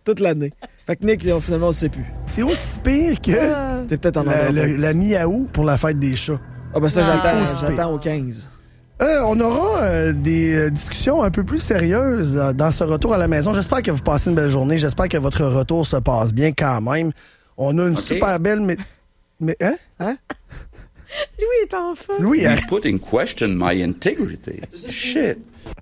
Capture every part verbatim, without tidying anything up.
Toute l'année. Fait que Nick, finalement, on ne sait plus. C'est aussi pire que euh, T'es peut-être en la, la, la mi-août pour la fête des chats. Ah ben ça, j'attends, Ah. j'attends au quinze. Euh, on aura euh, des euh, discussions un peu plus sérieuses euh, dans ce retour à la maison. J'espère que vous passez une belle journée. J'espère que votre retour se passe bien quand même. On a une okay. super belle... Mais, mais hein? Hein? Louis est en feu. Louis, hein? You put in question my integrity. Shit.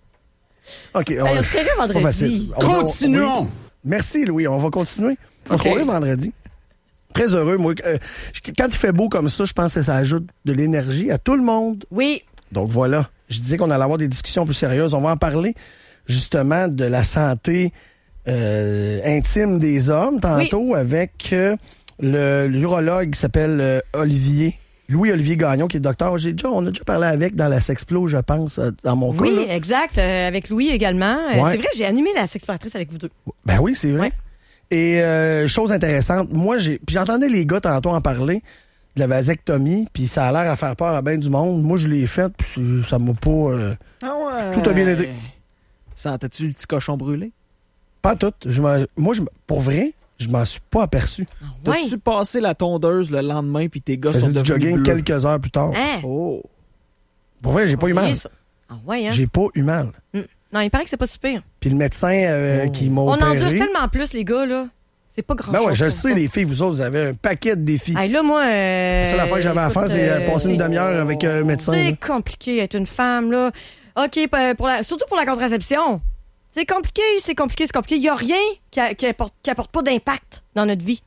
OK. On, hey, on se créerait vendredi. On Continuons. Oui. Merci, Louis. On va continuer. On se okay. vendredi. Très heureux. Moi, euh, quand il fait beau comme ça, je pense que ça ajoute de l'énergie à tout le monde. Oui. Donc voilà. Je disais qu'on allait avoir des discussions plus sérieuses. On va en parler justement de la santé euh, intime des hommes tantôt oui. avec euh, le l'urologue qui s'appelle euh, Olivier. Louis-Olivier Gagnon, qui est docteur. J'ai déjà, on a déjà parlé avec dans la Sexplo, je pense, dans mon cas. Oui, là. exact. Euh, avec Louis également. Euh, ouais. C'est vrai, j'ai animé la Sexploratrice avec vous deux. Ben oui, c'est vrai. Ouais. Et euh, chose intéressante, moi, j'ai puis j'entendais les gars tantôt en parler de la vasectomie, puis ça a l'air à faire peur à bien du monde. Moi, je l'ai faite, puis ça m'a pas... Euh, ah ouais. Tout a bien aidé. Sentais-tu le petit cochon brûlé? Pas tout. Je moi, je, pour vrai... Je m'en suis pas aperçu. Ah ouais. T'as-tu passé la tondeuse le lendemain puis tes gars sont devenus du jogging bleus. quelques heures plus tard. Hein? Oh. Pour vrai, j'ai pas eu mal. Ah ouais, hein? J'ai pas eu mal. Mm. Non, il paraît que c'est pas super. Puis le médecin euh, oh. qui m'a On opéré... endure tellement plus, les gars, là. C'est pas grand-chose. Ben ouais, je sais, ça. Les filles, vous autres, vous avez un paquet de défis. Hey, là, moi... Euh, la seule affaire que j'avais à faire, c'est euh, passer une demi-heure avec un médecin. C'est là. compliqué être une femme, là. OK, pour la, surtout pour la contraception. C'est compliqué, c'est compliqué, c'est compliqué. Il y a rien qui, a, qui, apporte, qui apporte pas d'impact dans notre vie.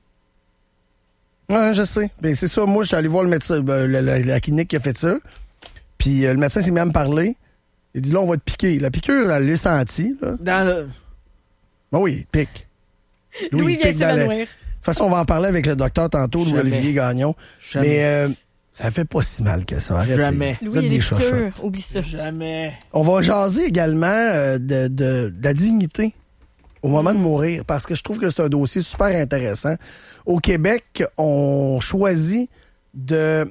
Ouais, je sais. Ben, c'est ça. Moi, je suis allé voir le médecin, ben, la, la, la clinique qui a fait ça. Puis euh, le médecin s'est mis à me parler. Il dit, là, on va te piquer. La piqûre, elle l'a senti. Là. Dans le... Ben oui, il pique. Louis, Louis vient de s'évanouir. La... De toute façon, on va en parler avec le docteur tantôt, Louis-Olivier Gagnon. Jamais. Mais euh, ça fait pas si mal que ça. Arrêtez. Jamais. Louis, il est piqûres. Oublie ça. Jamais. On va jaser également euh, de, de, de la dignité au moment de mourir, parce que je trouve que c'est un dossier super intéressant. Au Québec, on choisit de...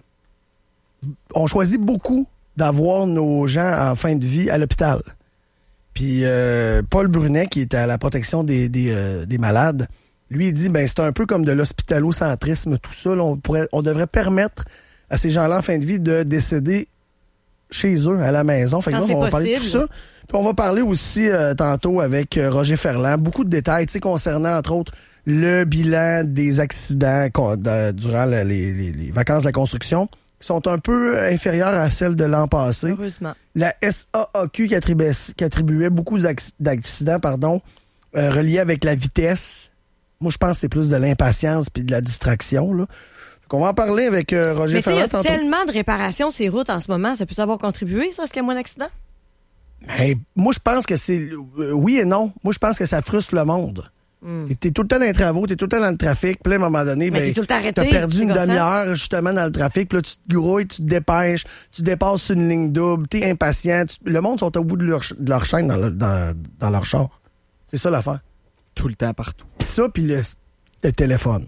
On choisit beaucoup d'avoir nos gens en fin de vie à l'hôpital. Puis euh, Paul Brunet, qui est à la protection des, des, euh, des malades, lui, il dit, ben c'est un peu comme de l'hospitalocentrisme, tout ça. Là, on, pourrait, on devrait permettre à ces gens-là en fin de vie de décéder chez eux, à la maison. Fait que là, on va parler de tout ça. Puis on va parler aussi euh, tantôt avec euh, Roger Ferland. Beaucoup de détails, tu sais, concernant, entre autres, le bilan des accidents de, durant la, les, les, les vacances de la construction, qui sont un peu inférieures à celles de l'an passé. Heureusement. La S A A Q qui attribuait, qui attribuait beaucoup d'accidents pardon, euh, reliés avec la vitesse. Moi, je pense que c'est plus de l'impatience puis de la distraction, là. On va en parler avec euh, Roger Ferland. Mais il y a tellement de réparations ces routes en ce moment, ça peut avoir contribué, ça, à ce qu'il y a moins d'accidents? Ben, moi, je pense que c'est... Euh, oui et non. Moi, je pense que ça frustre le monde. Mm. T'es tout le temps dans les travaux, t'es tout le temps dans le trafic, puis là, à un moment donné, ben, t'as perdu une demi-heure justement dans le trafic, puis là, tu te grouilles, tu te dépêches, tu dépasses une ligne double, t'es impatient. Tu... Le monde sont au bout de leur, de leur chaîne dans, le, dans, dans leur char. C'est ça l'affaire. Tout le temps, partout. Puis ça, puis le, le téléphone.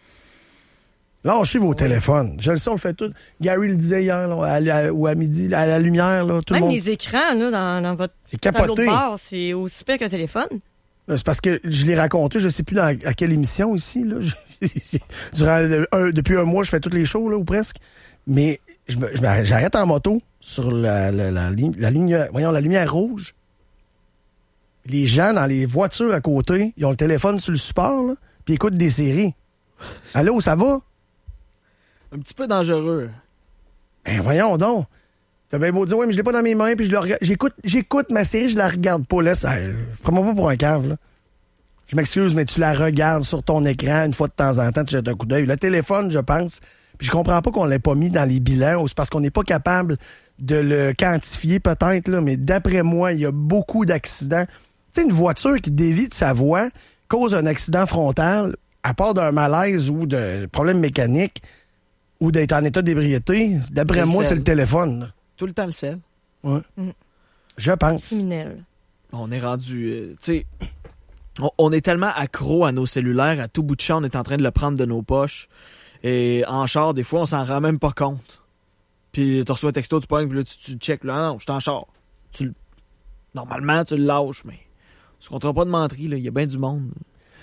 Lâchez vos oui. téléphones. Je le sais, on le fait tout. Gary le disait hier, là, à, à, ou à midi, à la lumière, là, tout Même le monde. les écrans, là, dans, dans votre c'est tableau de bord, c'est aussi pire qu'un téléphone. C'est parce que je l'ai raconté, je sais plus dans, à quelle émission ici, là. Durant un, depuis un mois, je fais toutes les shows, là, ou presque. Mais je me, je j'arrête en moto sur la, la, la, ligne, la ligne, voyons, la lumière rouge. Les gens dans les voitures à côté, ils ont le téléphone sur le support, là, puis ils écoutent des séries. Allô, ça va? Un petit peu dangereux. Ben voyons donc. T'as bien beau dire, oui, mais je l'ai pas dans mes mains, puis je le regarde. J'écoute, j'écoute ma série, je la regarde pas. Là, ça, prends-moi pas pour un cave, là. Je m'excuse, mais tu la regardes sur ton écran une fois de temps en temps, tu jettes un coup d'œil. Le téléphone, je pense, puis je comprends pas qu'on l'ait pas mis dans les bilans, ou c'est parce qu'on n'est pas capable de le quantifier peut-être, là, mais d'après moi, il y a beaucoup d'accidents. Tu sais, une voiture qui dévie de sa voie cause un accident frontal, à part d'un malaise ou d'un problème mécanique, ou d'être en état d'ébriété, d'après moi, c'est le téléphone. Là. Tout le temps le sel. Oui. Mm. Je pense. Criminel. On est rendu... Euh, tu sais, on, on est tellement accro à nos cellulaires, à tout bout de champ, on est en train de le prendre de nos poches. Et en char, des fois, on s'en rend même pas compte. Puis tu reçois un texto, tu pognes, puis là, tu, tu checkes. Là, non, je suis en char. Tu, normalement, tu le lâches, mais tu ne compteras pas de menterie. Il y a bien du monde.